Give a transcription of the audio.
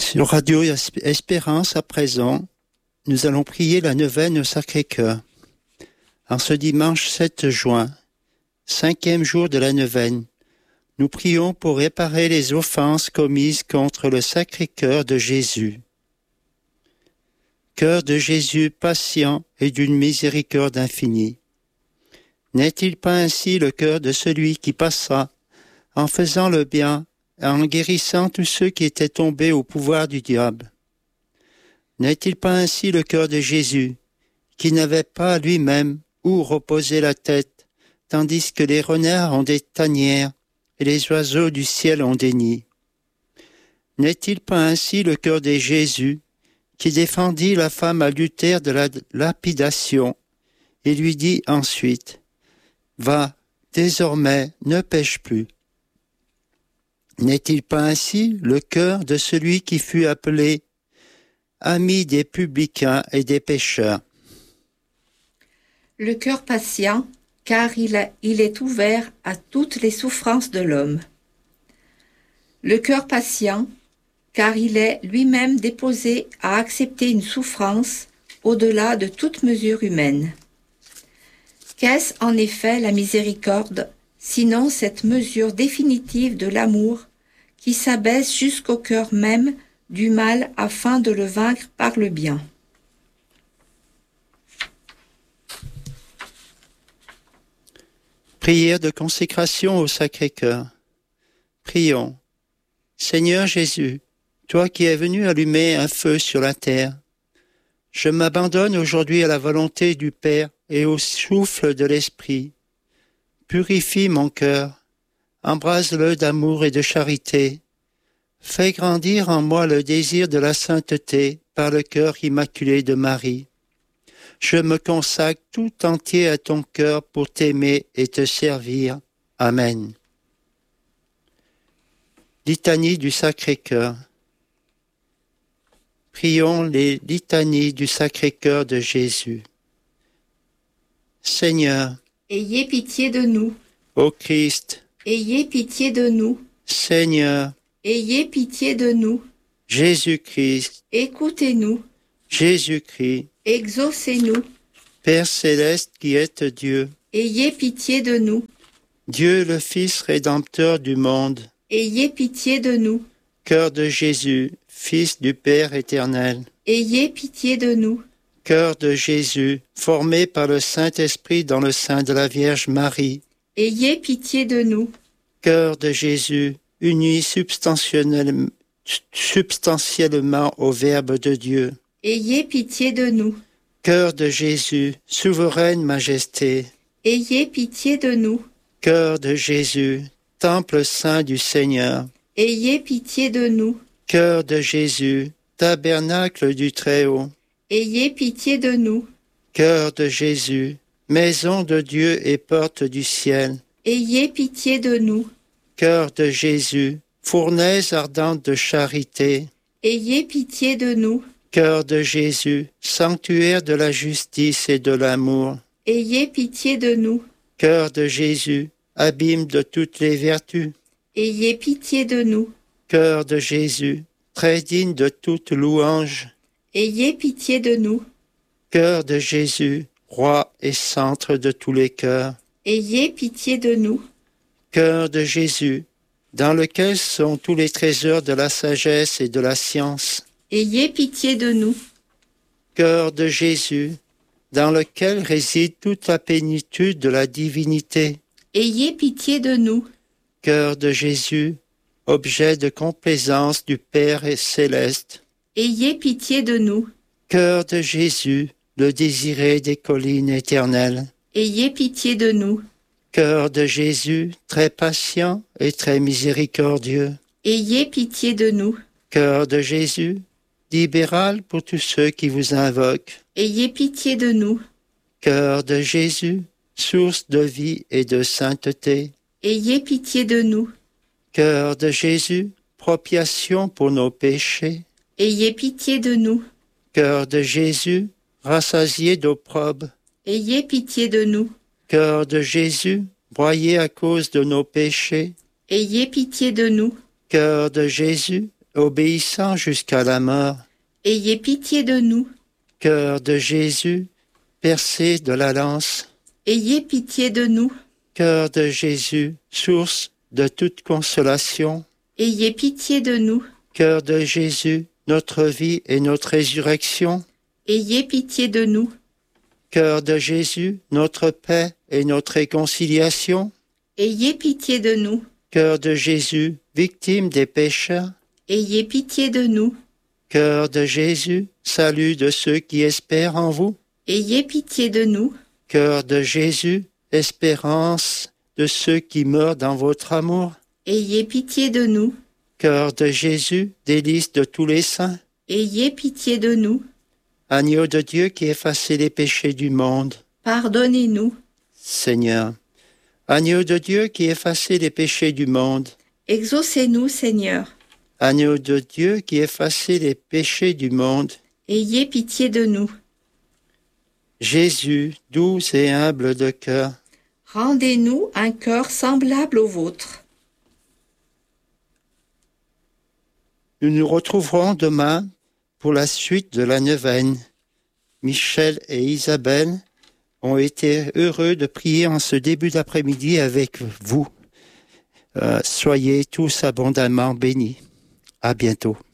Sur Radio Espérance, à présent, nous allons prier la neuvaine au Sacré-Cœur. En ce dimanche 7 juin, 5e jour de la neuvaine, nous prions pour réparer les offenses commises contre le Sacré-Cœur de Jésus. Cœur de Jésus patient et d'une miséricorde infinie. N'est-il pas ainsi le cœur de celui qui passa, en faisant le bien, en guérissant tous ceux qui étaient tombés au pouvoir du diable? N'est-il pas ainsi le cœur de Jésus, qui n'avait pas lui-même où reposer la tête, tandis que les renards ont des tanières et les oiseaux du ciel ont des nids? N'est-il pas ainsi le cœur de Jésus, qui défendit la femme adultère de la lapidation et lui dit ensuite: « Va, désormais, ne pêche plus ». N'est-il pas ainsi le cœur de celui qui fut appelé ami des publicains et des pécheurs? Le cœur patient, car il est ouvert à toutes les souffrances de l'homme. Le cœur patient, car il est lui-même déposé à accepter une souffrance au-delà de toute mesure humaine. Qu'est-ce en effet la miséricorde, sinon cette mesure définitive de l'amour qui s'abaisse jusqu'au cœur même du mal afin de le vaincre par le bien? Prière de consécration au Sacré-Cœur. Prions. Seigneur Jésus, toi qui es venu allumer un feu sur la terre, je m'abandonne aujourd'hui à la volonté du Père et au souffle de l'Esprit. Purifie mon cœur, embrase-le d'amour et de charité. Fais grandir en moi le désir de la sainteté par le cœur immaculé de Marie. Je me consacre tout entier à ton cœur pour t'aimer et te servir. Amen. Litanie du Sacré-Cœur. Prions les litanies du Sacré-Cœur de Jésus. Seigneur, ayez pitié de nous. Ô Christ, ayez pitié de nous. Seigneur, ayez pitié de nous. Jésus-Christ, écoutez-nous. Jésus-Christ, exaucez-nous. Père céleste qui êtes Dieu, ayez pitié de nous. Dieu le Fils rédempteur du monde, ayez pitié de nous. Cœur de Jésus, Fils du Père éternel, ayez pitié de nous. Cœur de Jésus, formé par le Saint-Esprit dans le sein de la Vierge Marie, ayez pitié de nous. Cœur de Jésus, uni substantiellement au Verbe de Dieu, ayez pitié de nous. Cœur de Jésus, souveraine majesté, ayez pitié de nous. Cœur de Jésus, temple saint du Seigneur, ayez pitié de nous. Cœur de Jésus, tabernacle du Très-Haut, ayez pitié de nous. Cœur de Jésus, maison de Dieu et porte du ciel, ayez pitié de nous. Cœur de Jésus, fournaise ardente de charité, ayez pitié de nous. Cœur de Jésus, sanctuaire de la justice et de l'amour, ayez pitié de nous. Cœur de Jésus, abîme de toutes les vertus, ayez pitié de nous. Cœur de Jésus, très digne de toute louange, ayez pitié de nous. Cœur de Jésus, roi et centre de tous les cœurs, ayez pitié de nous. Cœur de Jésus, dans lequel sont tous les trésors de la sagesse et de la science, ayez pitié de nous. Cœur de Jésus, dans lequel réside toute la plénitude de la divinité, ayez pitié de nous. Cœur de Jésus, objet de complaisance du Père céleste, ayez pitié de nous. Cœur de Jésus, le désiré des collines éternelles, ayez pitié de nous. Cœur de Jésus, très patient et très miséricordieux, ayez pitié de nous. Cœur de Jésus, libéral pour tous ceux qui vous invoquent, ayez pitié de nous. Cœur de Jésus, source de vie et de sainteté, ayez pitié de nous. Cœur de Jésus, propiation pour nos péchés, ayez pitié de nous. Cœur de Jésus, rassasié d'opprobre, ayez pitié de nous. Cœur de Jésus, broyé à cause de nos péchés, ayez pitié de nous. Cœur de Jésus, obéissant jusqu'à la mort. Ayez pitié de nous. Cœur de Jésus, percé de la lance. Ayez pitié de nous. Cœur de Jésus, source de toute consolation. Ayez pitié de nous. Cœur de Jésus, notre vie et notre résurrection. Ayez pitié de nous. Cœur de Jésus, notre paix et notre réconciliation. Ayez pitié de nous. Cœur de Jésus, victime des pécheurs. Ayez pitié de nous. Cœur de Jésus, salut de ceux qui espèrent en vous. Ayez pitié de nous. Cœur de Jésus, espérance de ceux qui meurent dans votre amour. Ayez pitié de nous. Cœur de Jésus, délice de tous les saints. Ayez pitié de nous. Agneau de Dieu qui effacez les péchés du monde. Pardonnez-nous. Seigneur. Agneau de Dieu qui effacez les péchés du monde. Exaucez-nous, Seigneur. Agneau de Dieu qui effacez les péchés du monde. Ayez pitié de nous. Jésus, doux et humble de cœur. Rendez-nous un cœur semblable au vôtre. Nous nous retrouverons demain pour la suite de la neuvaine. Michel et Isabelle ont été heureux de prier en ce début d'après-midi avec vous. Soyez tous abondamment bénis. À bientôt.